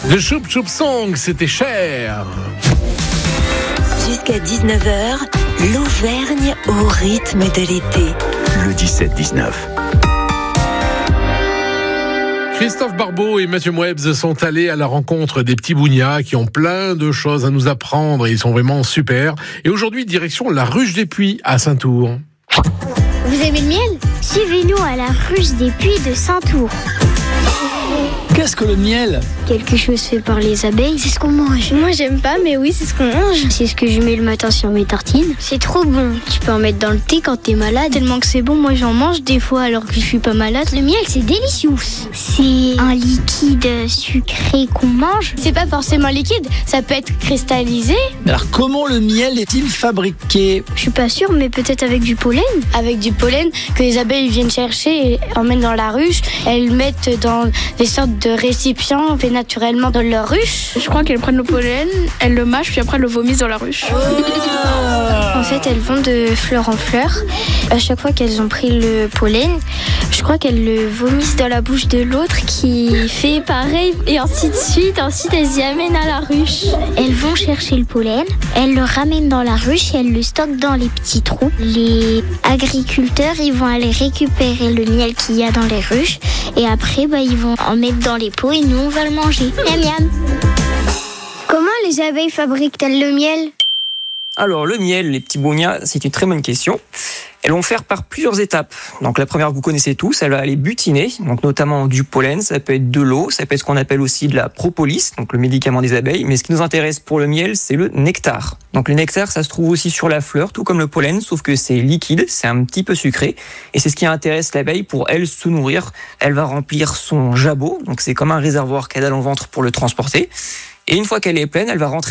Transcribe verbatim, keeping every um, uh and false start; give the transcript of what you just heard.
The Choup Choup Song, c'était cher. Jusqu'à dix-neuf heures, l'Auvergne au rythme de l'été. Le dix-sept dix-neuf. Christophe Barbeau et Mathieu Moebs sont allés à la rencontre des petits bougnats qui ont plein de choses à nous apprendre et ils sont vraiment super. Et aujourd'hui, direction la Ruche des Puits à Saint-Tour. Vous aimez le miel ? Suivez-nous à la Ruche des Puits de Saint-Tour. Qu'est-ce que le miel ? Quelque chose fait par les abeilles, c'est ce qu'on mange. Moi j'aime pas, mais oui, c'est ce qu'on mange. C'est ce que je mets le matin sur mes tartines. C'est trop bon. Tu peux en mettre dans le thé quand t'es malade. Tellement que c'est bon, moi j'en mange des fois alors que je suis pas malade. Le miel, c'est délicieux. C'est un liquide sucré qu'on mange. C'est pas forcément liquide, ça peut être cristallisé. Alors comment le miel est-il fabriqué ? Je suis pas sûre, mais peut-être avec du pollen. Avec du pollen que les abeilles viennent chercher et emmènent dans la ruche. Elles mettent dans des sortes de récipients fait naturellement dans leur ruche. Je crois qu'elles prennent le pollen, elles le mâchent puis après elles le vomissent dans la ruche. En fait, elles vont de fleur en fleur. À chaque fois qu'elles ont pris le pollen, je crois qu'elles le vomissent dans la bouche de l'autre qui fait pareil et ainsi de suite. Ensuite, elles y amènent à la ruche. Elles vont chercher le pollen, elles le ramènent dans la ruche et elles le stockent dans les petits trous. Les agriculteurs, ils vont aller récupérer le miel qu'il y a dans les ruches et après, bah, ils vont en mettre dans les pots et nous, on va le manger. Miam miam. Comment les abeilles fabriquent-elles le miel ? Alors, le miel, les petits bougnats, c'est une très bonne question. Elles vont faire par plusieurs étapes. Donc, la première que vous connaissez tous, elle va aller butiner, donc notamment du pollen, ça peut être de l'eau, ça peut être ce qu'on appelle aussi de la propolis, donc le médicament des abeilles. Mais ce qui nous intéresse pour le miel, c'est le nectar. Donc, le nectar, ça se trouve aussi sur la fleur, tout comme le pollen, sauf que c'est liquide, c'est un petit peu sucré. Et c'est ce qui intéresse l'abeille pour elle se nourrir. Elle va remplir son jabot, donc c'est comme un réservoir qu'elle a dans le ventre pour le transporter. Et une fois qu'elle est pleine, elle va rentrer